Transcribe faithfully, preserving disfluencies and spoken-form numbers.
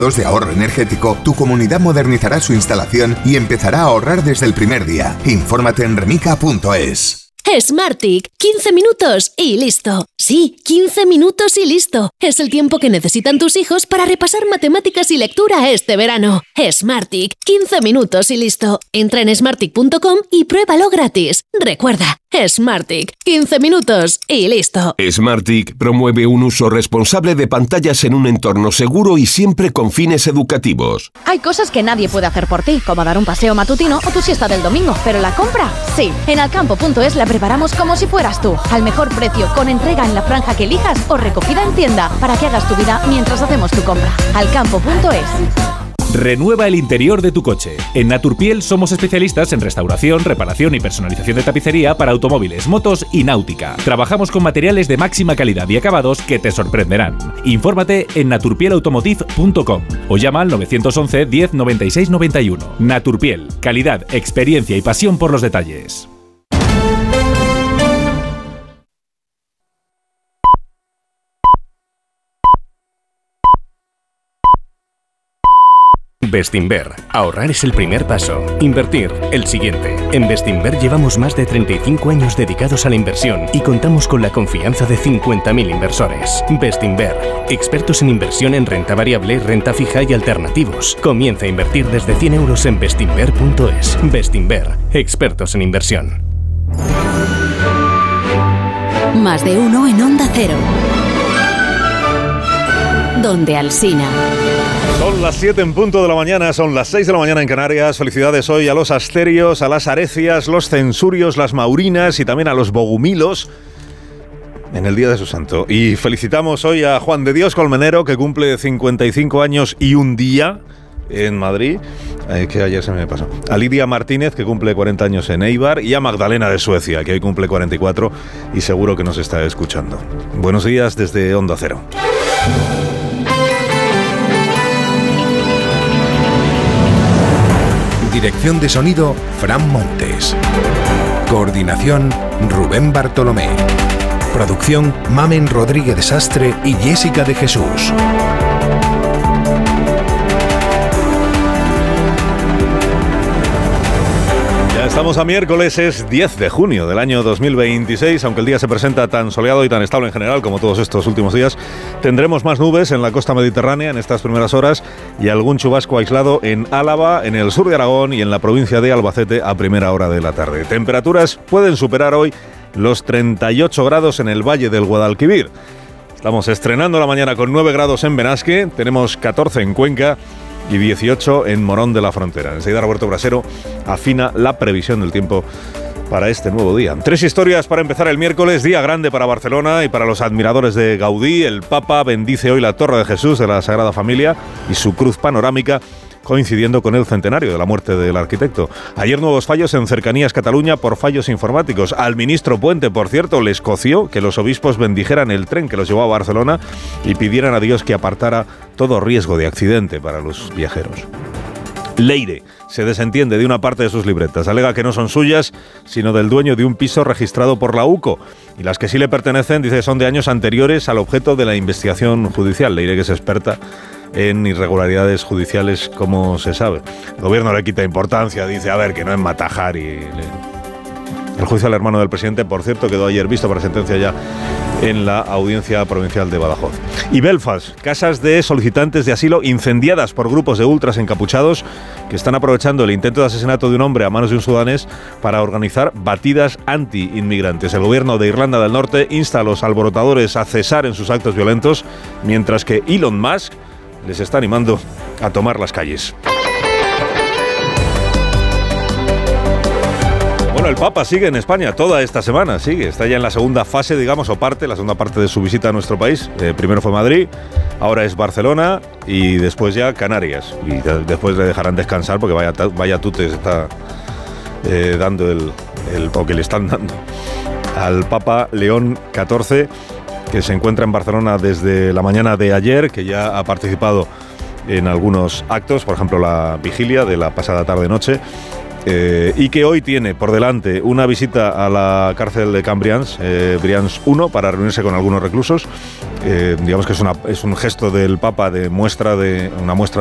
de ahorro energético, tu comunidad modernizará su instalación y empezará a ahorrar desde el primer día. Infórmate en remica punto es. Smartick, quince minutos y listo. Sí, quince minutos y listo. Es el tiempo que necesitan tus hijos para repasar matemáticas y lectura este verano. Smartick, quince minutos y listo. Entra en smartick punto com y pruébalo gratis. Recuerda, Smartick, quince minutos y listo. Smartick promueve un uso responsable de pantallas en un entorno seguro y siempre con fines educativos. Hay cosas que nadie puede hacer por ti, como dar un paseo matutino o tu siesta del domingo, pero la compra, sí. En alcampo punto es la preparamos como si fueras tú, al mejor precio, con entrega en la franja que elijas o recogida en tienda, para que hagas tu vida mientras hacemos tu compra. alcampo punto es. Renueva el interior de tu coche. En Naturpiel somos especialistas en restauración, reparación y personalización de tapicería para automóviles, motos y náutica. Trabajamos con materiales de máxima calidad y acabados que te sorprenderán. Infórmate en naturpiel automotive punto com o llama al nueve once diez noventa y seis noventa y uno. Naturpiel, calidad, experiencia y pasión por los detalles. Bestinver. Ahorrar es el primer paso. Invertir, el siguiente. En Bestinver llevamos más de treinta y cinco años dedicados a la inversión y contamos con la confianza de cincuenta mil inversores. Bestinver. Expertos en inversión en renta variable, renta fija y alternativos. Comienza a invertir desde cien euros en bestinver punto es. Bestinver. Expertos en inversión. Más de uno en Onda Cero. Donde Alsina. Son las siete en punto de la mañana, son las seis de la mañana en Canarias. Felicidades hoy a los asterios, a las arecias, los censurios, las maurinas y también a los bogumilos en el día de su santo. Y felicitamos hoy a Juan de Dios Colmenero, que cumple cincuenta y cinco años y un día en Madrid, eh, que ayer se me pasó. A Lidia Martínez, que cumple cuarenta años en Eibar, y a Magdalena de Suecia, que hoy cumple cuarenta y cuatro y seguro que nos está escuchando. Buenos días desde Onda Cero. Dirección de sonido, Fran Montes. Coordinación, Rubén Bartolomé. Producción, Mamen Rodríguez de Sastre y Jessica de Jesús. Ya estamos a miércoles, es diez de junio del año dos mil veintiséis, aunque el día se presenta tan soleado y tan estable en general como todos estos últimos días. Tendremos más nubes en la costa mediterránea en estas primeras horas y algún chubasco aislado en Álava, en el sur de Aragón y en la provincia de Albacete a primera hora de la tarde. Temperaturas pueden superar hoy los treinta y ocho grados en el Valle del Guadalquivir. Estamos estrenando la mañana con nueve grados en Benasque, tenemos catorce en Cuenca y dieciocho en Morón de la Frontera. Enseguida Roberto Brasero afina la previsión del tiempo para este nuevo día. Tres historias para empezar el miércoles, día grande para Barcelona y para los admiradores de Gaudí. El Papa bendice hoy la Torre de Jesús de la Sagrada Familia y su cruz panorámica, coincidiendo con el centenario de la muerte del arquitecto. Ayer nuevos fallos en Cercanías Cataluña por fallos informáticos. Al ministro Puente, por cierto, le escoció que los obispos bendijeran el tren que los llevó a Barcelona y pidieran a Dios que apartara todo riesgo de accidente para los viajeros. Leire se desentiende de una parte de sus libretas. Alega que no son suyas, sino del dueño de un piso registrado por la UCO. Y las que sí le pertenecen, dice, son de años anteriores al objeto de la investigación judicial. Leire, que es experta en irregularidades judiciales, como se sabe. El gobierno le quita importancia, dice, a ver, que no es Matajar y... Le... El juicio al hermano del presidente, por cierto, quedó ayer visto para sentencia ya en la Audiencia Provincial de Badajoz. Y Belfast, casas de solicitantes de asilo incendiadas por grupos de ultras encapuchados que están aprovechando el intento de asesinato de un hombre a manos de un sudanés para organizar batidas anti-inmigrantes. El gobierno de Irlanda del Norte insta a los alborotadores a cesar en sus actos violentos, mientras que Elon Musk les está animando a tomar las calles. Bueno, el Papa sigue en España toda esta semana, sigue, está ya en la segunda fase, digamos, o parte, la segunda parte de su visita a nuestro país. Eh, primero fue Madrid, ahora es Barcelona y después ya Canarias. Y después le dejarán descansar porque vaya, vaya tute se está eh, dando el, el, o que le están dando al Papa León catorce, que se encuentra en Barcelona desde la mañana de ayer, que ya ha participado en algunos actos, por ejemplo la vigilia de la pasada tarde-noche, eh, y que hoy tiene por delante una visita a la cárcel de Cambrians, eh, Brians uno, para reunirse con algunos reclusos. Eh, digamos que es, una, es un gesto del Papa de muestra de una muestra